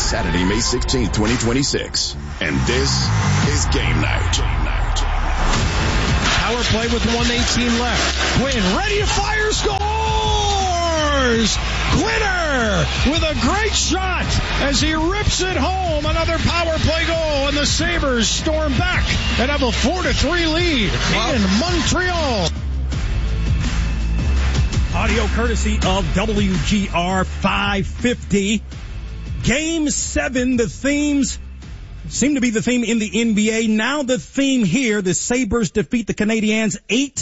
Saturday, May 16th, 2026. And this is Game Night. Power play with 1:18 left. Quinn ready to fire, scores! Quinter with a great shot as he rips it home. Another power play goal, and the Sabres storm back and have a 4-3 lead in Montreal. Audio courtesy of WGR 550. Game 7, the themes seem to be the theme in the NBA. Now the theme here, the Sabres defeat the Canadiens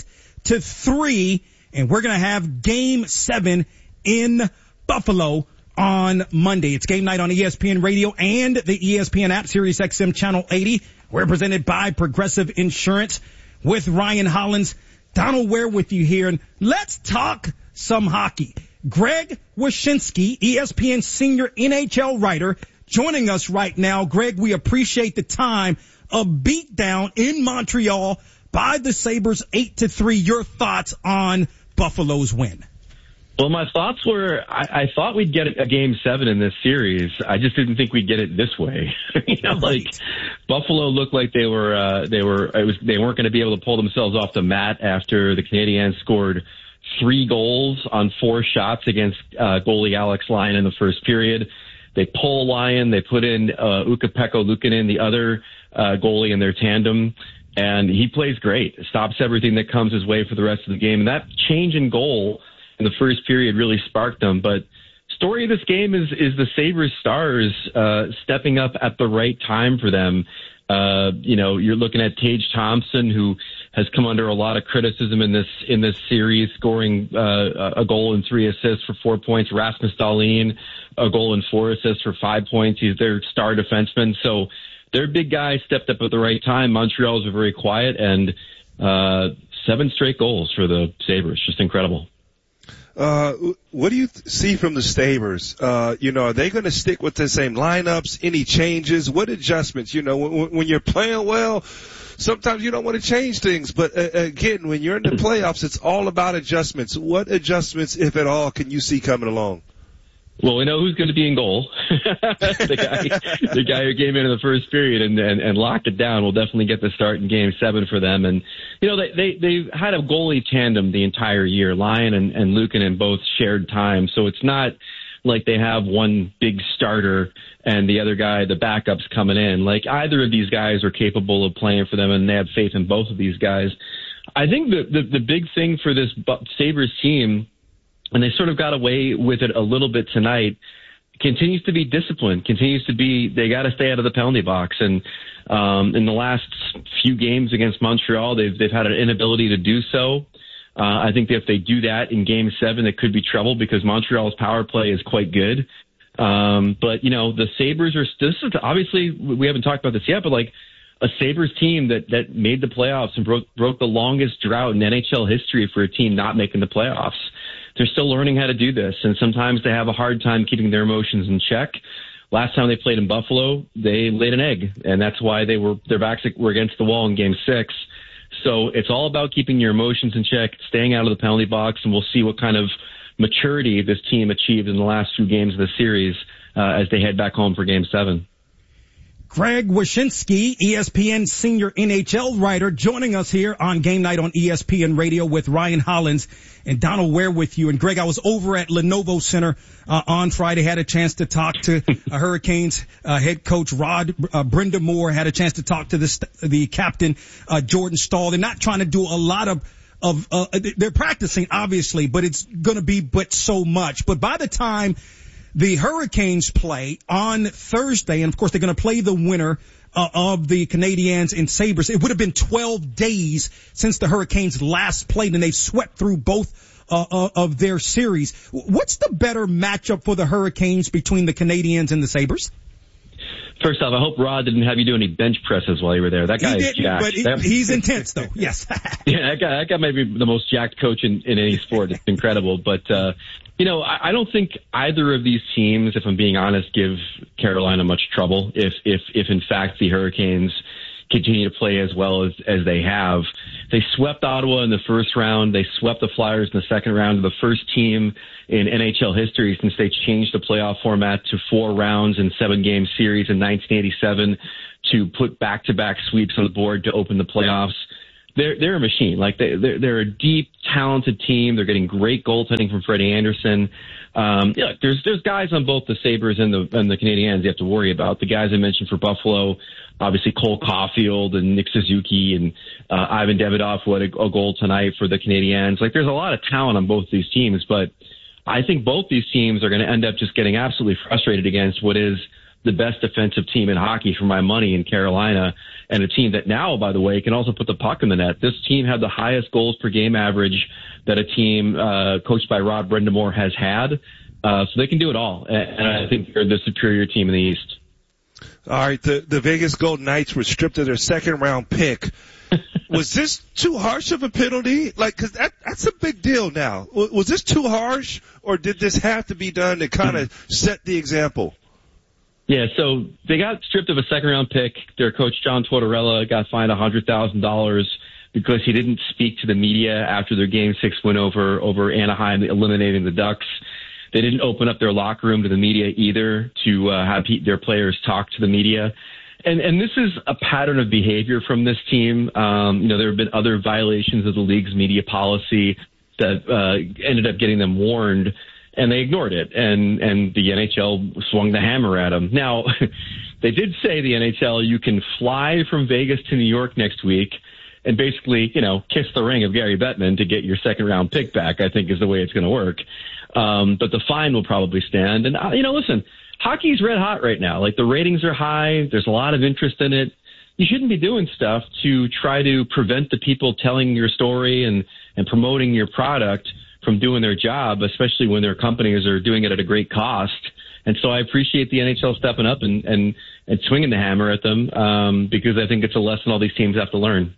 8-3, and we're going to have Game 7 in Buffalo on Monday. It's Game Night on ESPN Radio and the ESPN app, Sirius XM Channel 80. We're presented by Progressive Insurance with Ryan Hollins. Donald Ware with you here, and let's talk some hockey. Greg Wyshynski, ESPN senior NHL writer, joining us right now. Greg, we appreciate the time. A beatdown in Montreal by the Sabres 8-3. Your thoughts on Buffalo's win? Well, my thoughts were, I thought we'd get a Game 7 in this series. I just didn't think we'd get it this way. Buffalo looked like they weren't going to be able to pull themselves off the mat after the Canadiens scored 3 goals on 4 shots against goalie Alex Lyon in the first period. They pull Lyon, they put in Ukko-Pekka Luukkonen, the other goalie in their tandem, and he plays great. Stops everything that comes his way for the rest of the game. And that change in goal in the first period really sparked them. But story of this game is the Sabres stars stepping up at the right time for them. You're looking at Tage Thompson, who has come under a lot of criticism in this series, scoring a goal and 3 assists for 4 points. Rasmus Dahlin, a goal and 4 assists for 5 points. He's their star defenseman. So their big guy stepped up at the right time. Montreal's are very quiet, and 7 straight goals for the Sabres. Just incredible. What do you see from the Sabres? Are they going to stick with the same lineups? Any changes? What adjustments? When you're playing well, sometimes you don't want to change things. But again, when you're in the playoffs, it's all about adjustments. What adjustments, if at all, can you see coming along? Well, we know who's going to be in goal. the guy who came in the first period and locked it down will definitely get the start in Game 7 for them. And, they've had a goalie tandem the entire year. Lyon and Luukkonen both shared time. So it's not like they have one big starter and the other guy, the backup's coming in. Like, either of these guys are capable of playing for them, and they have faith in both of these guys. I think the big thing for this Sabres team, and they sort of got away with it a little bit tonight, continues to be discipline, they got to stay out of the penalty box. And in the last few games against Montreal, they've had an inability to do so. I think that if they do that in Game 7, it could be trouble because Montreal's power play is quite good. But, the Sabres this is obviously, we haven't talked about this yet, but like a Sabres team that made the playoffs and broke the longest drought in NHL history for a team not making the playoffs. They're still learning how to do this, and sometimes they have a hard time keeping their emotions in check. Last time they played in Buffalo, they laid an egg, and that's why their backs were against the wall in Game 6. So it's all about keeping your emotions in check, staying out of the penalty box, and we'll see what kind of maturity this team achieved in the last 2 games of the series as they head back home for Game 7. Greg Wyshynski, ESPN senior NHL writer, joining us here on Game Night on ESPN Radio with Ryan Hollins and Donald Ware with you. And Greg, I was over at Lenovo Center on Friday, had a chance to talk to Hurricanes head coach Rod Brind'Amour, had a chance to talk to the captain Jordan Staal. They're not trying to do a lot of they're practicing obviously, but it's going to be so much. But by the time the Hurricanes play on Thursday, and of course they're going to play the winner of the Canadiens and Sabres. It would have been 12 days since the Hurricanes last played, and they've swept through both of their series. What's the better matchup for the Hurricanes between the Canadiens and the Sabres? First off, I hope Rod didn't have you do any bench presses while you were there. That guy is jacked. But he's intense, though. Yes. Yeah, that guy may be the most jacked coach in any sport. It's incredible. But, I don't think either of these teams, if I'm being honest, give Carolina much trouble. If in fact the Hurricanes, continue to play as well as they have. They swept Ottawa in the first round. They swept the Flyers in the second round. The first team in NHL history since they changed the playoff format to 4 rounds and 7-game series in 1987 to put back-to-back sweeps on the board to open the playoffs. They're a machine. Like they're a deep, talented team. They're getting great goaltending from Freddie Anderson. There's guys on both the Sabres and the Canadiens you have to worry about. The guys I mentioned for Buffalo, obviously Cole Caulfield and Nick Suzuki and Ivan Davidov, who had a goal tonight for the Canadiens. Like there's a lot of talent on both these teams, but I think both these teams are going to end up just getting absolutely frustrated against what is the best defensive team in hockey for my money in Carolina, and a team that now, by the way, can also put the puck in the net. This team had the highest goals per game average that a team coached by Rod Brind'Amour has had. So they can do it all, and I think they're the superior team in the East. All right, the Vegas Golden Knights were stripped of their second-round pick. Was this too harsh of a penalty? Like, cause that's a big deal now. Was this too harsh, or did this have to be done to kind of set the example? Yeah, so they got stripped of a second-round pick. Their coach, John Tortorella, got fined $100,000 because he didn't speak to the media after their Game 6 win over Anaheim, eliminating the Ducks. They didn't open up their locker room to the media either to have their players talk to the media. And this is a pattern of behavior from this team. There have been other violations of the league's media policy that ended up getting them warned, and they ignored it. And the NHL swung the hammer at them. Now, they did say, the NHL, you can fly from Vegas to New York next week and basically, kiss the ring of Gary Bettman to get your second-round pick back, I think is the way it's going to work. But the fine will probably stand. And, listen, hockey's red hot right now. Like, the ratings are high. There's a lot of interest in it. You shouldn't be doing stuff to try to prevent the people telling your story and promoting your product from doing their job, especially when their companies are doing it at a great cost. And so I appreciate the NHL stepping up and swinging the hammer at them because I think it's a lesson all these teams have to learn.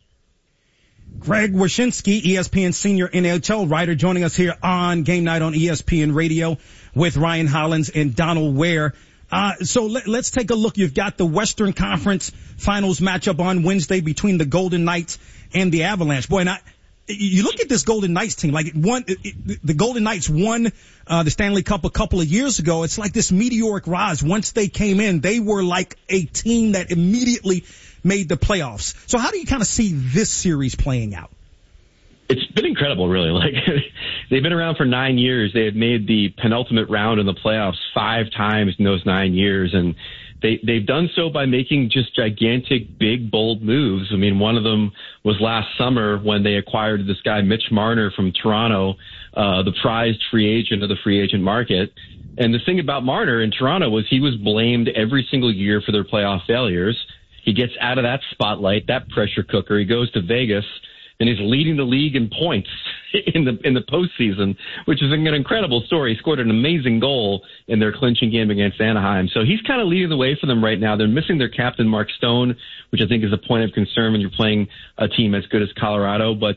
Greg Wyshynski, ESPN senior NHL writer, joining us here on Game Night on ESPN Radio with Ryan Hollins and Donald Ware. So let's take a look. You've got the Western Conference Finals matchup on Wednesday between the Golden Knights and the Avalanche. Boy, and you look at this Golden Knights team, like the Golden Knights won the Stanley Cup a couple of years ago. It's like this meteoric rise. Once they came in, they were like a team that immediately made the playoffs. So how do you kind of see this series playing out? It's been incredible, really. Like, they've been around for 9 years. They have made the penultimate round in the playoffs 5 times in those 9 years, and they've done so by making just gigantic, big, bold moves. I mean, one of them was last summer when they acquired this guy, Mitch Marner from Toronto, the prized free agent of the free agent market. And the thing about Marner in Toronto was he was blamed every single year for their playoff failures. He gets out of that spotlight, that pressure cooker. He goes to Vegas, and he's leading the league in points in the postseason, which is an incredible story. He scored an amazing goal in their clinching game against Anaheim. So he's kind of leading the way for them right now. They're missing their captain, Mark Stone, which I think is a point of concern when you're playing a team as good as Colorado. But,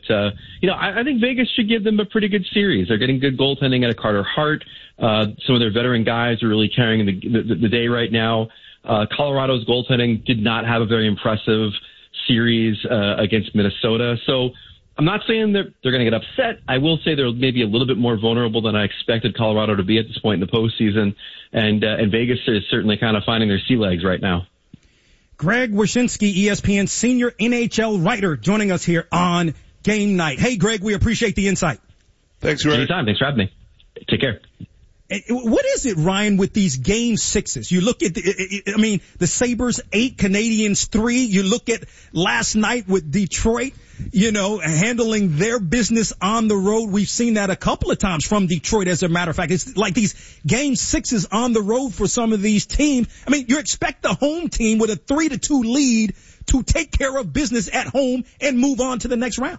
I think Vegas should give them a pretty good series. They're getting good goaltending out of Carter Hart. Some of their veteran guys are really carrying the day right now. Colorado's goaltending did not have a very impressive series against Minnesota. So I'm not saying they're going to get upset. I will say they're maybe a little bit more vulnerable than I expected Colorado to be at this point in the postseason. And Vegas is certainly kind of finding their sea legs right now. Greg Wyshynski, ESPN senior NHL writer, joining us here on Game Night. Hey, Greg, we appreciate the insight. Thanks, Greg. Anytime. Thanks for having me. Take care. What is it, Ryan, with these Game 6s? You look at the Sabres 8, Canadiens 3. You look at last night with Detroit, handling their business on the road. We've seen that a couple of times from Detroit, as a matter of fact. It's like these Game 6s on the road for some of these teams. I mean, you expect the home team with a 3-2 lead to take care of business at home and move on to the next round.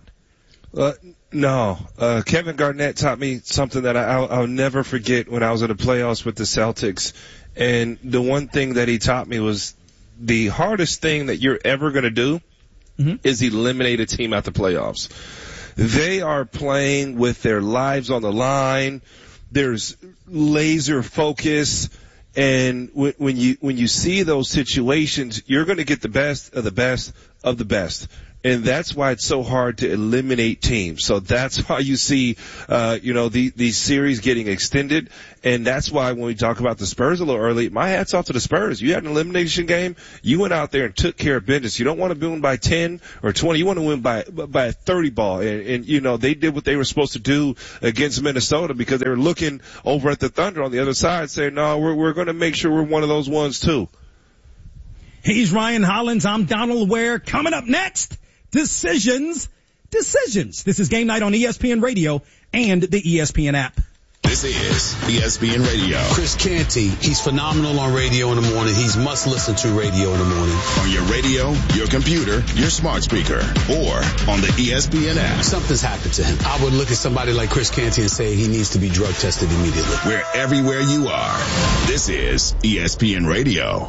No. Kevin Garnett taught me something that I'll never forget when I was in the playoffs with the Celtics. And the one thing that he taught me was the hardest thing that you're ever going to do is eliminate a team at the playoffs. They are playing with their lives on the line. There's laser focus. And when you see those situations, you're going to get the best of the best of the best. And that's why it's so hard to eliminate teams. So that's why you see, these series getting extended. And that's why when we talk about the Spurs a little early, my hat's off to the Spurs. You had an elimination game. You went out there and took care of business. You don't want to win by 10 or 20. You want to win by a 30 ball. And they did what they were supposed to do against Minnesota because they were looking over at the Thunder on the other side saying, no, we're going to make sure we're one of those ones too. He's Ryan Hollins. I'm Donald Ware. Coming up next. Decisions. This is Game Night on ESPN Radio and the ESPN app. This is ESPN Radio. Chris Canty, he's phenomenal on radio in the morning. He's must listen to radio in the morning. On your radio, your computer, your smart speaker, or on the ESPN app. Something's happened to him. I would look at somebody like Chris Canty and say he needs to be drug tested immediately. We're everywhere you are. This is ESPN Radio.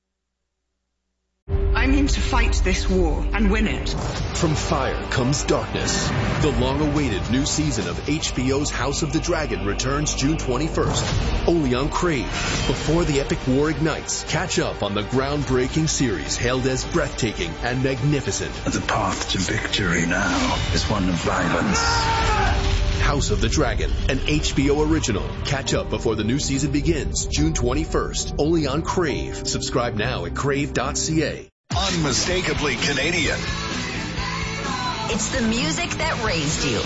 I'm in to fight this war and win it. From fire comes darkness. The long-awaited new season of HBO's House of the Dragon returns June 21st, only on Crave. Before the epic war ignites, catch up on the groundbreaking series hailed as breathtaking and magnificent. The path to victory now is one of violence. House of the Dragon, an HBO original. Catch up before the new season begins, June 21st, only on Crave. Subscribe now at crave.ca. Unmistakably Canadian. It's the music that raised you.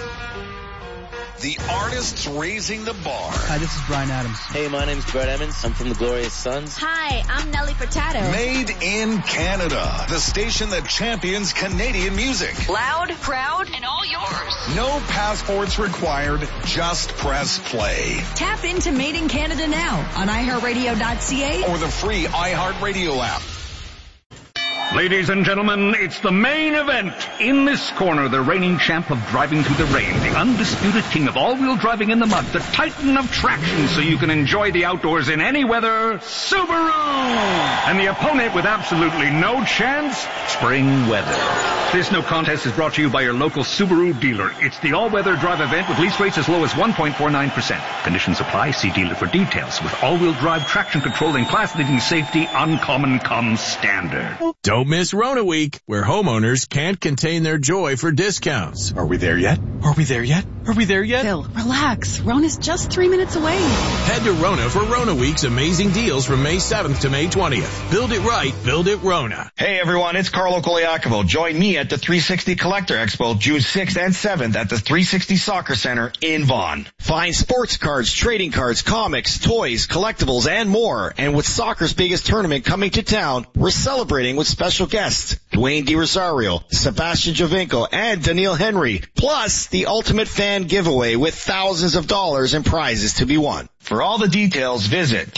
The artists raising the bar. Hi, this is Bryan Adams. Hey, my name's Brett Emmons. I'm from the Glorious Sons. Hi, I'm Nelly Furtado. Made in Canada. The station that champions Canadian music. Loud, proud, and all yours. No passports required. Just press play. Tap into Made in Canada now on iHeartRadio.ca or the free iHeartRadio app. Ladies and gentlemen, it's the main event. In this corner, the reigning champ of driving through the rain, the undisputed king of all-wheel driving in the mud, the titan of traction so you can enjoy the outdoors in any weather, Subaru! And the opponent with absolutely no chance, spring weather. This no contest is brought to you by your local Subaru dealer. It's the all-weather drive event with lease rates as low as 1.49%. Conditions apply. See dealer for details. With all-wheel drive traction control and class-leading safety, uncommon comes standard. Don't miss Rona Week, where homeowners can't contain their joy for discounts. Are we there yet? Are we there yet? Are we there yet? Phil, relax. Rona's just 3 minutes away. Head to Rona for Rona Week's amazing deals from May 7th to May 20th. Build it right, build it Rona. Hey everyone, it's Carlo Coliacovo. Join me at the 360 Collector Expo June 6th and 7th at the 360 Soccer Center in Vaughan. Find sports cards, trading cards, comics, toys, collectibles, and more. And with soccer's biggest tournament coming to town, we're celebrating with special guests Dwayne DiRosario, Sebastian Giovinco, and Daniil Henry. Plus, the ultimate fan giveaway with thousands of dollars in prizes to be won. For all the details, visit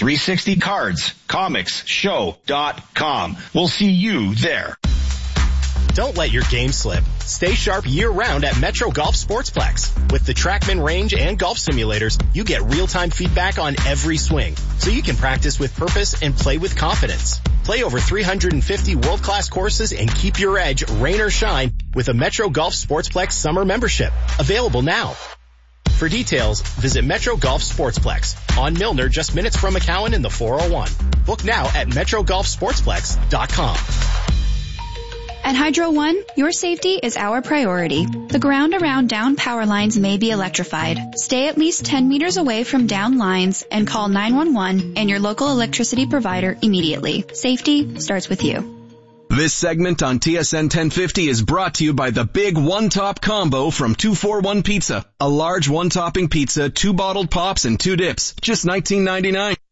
360cardscomicshow.com. We'll see you there. Don't let your game slip. Stay sharp year-round at Metro Golf Sportsplex. With the TrackMan range and golf simulators, you get real-time feedback on every swing, so you can practice with purpose and play with confidence. Play over 350 world-class courses and keep your edge, rain or shine, with a Metro Golf Sportsplex summer membership. Available now. For details, visit Metro Golf Sportsplex on Milner, just minutes from McCowan in the 401. Book now at MetroGolfSportsplex.com. At Hydro One, your safety is our priority. The ground around down power lines may be electrified. Stay at least 10 meters away from down lines and call 911 and your local electricity provider immediately. Safety starts with you. This segment on TSN 1050 is brought to you by the Big One Top Combo from 241 Pizza. A large one-topping pizza, 2 bottled pops, and 2 dips. Just $19.99.